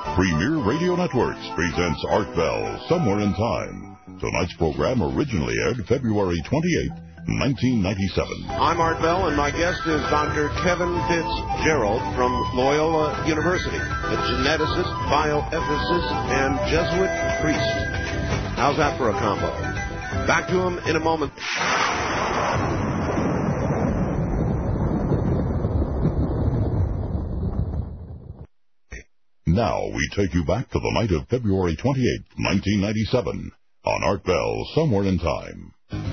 Premier Radio Networks presents Art Bell, Somewhere in Time. Tonight's program originally aired February 28, 1997. I'm Art Bell, and my guest is Dr. Kevin Fitzgerald from Loyola University, a geneticist, bioethicist, and Jesuit priest. How's that for a combo? Back to him in a moment. Now we take you back to the night of February 28, 1997, on Art Bell, Somewhere in Time.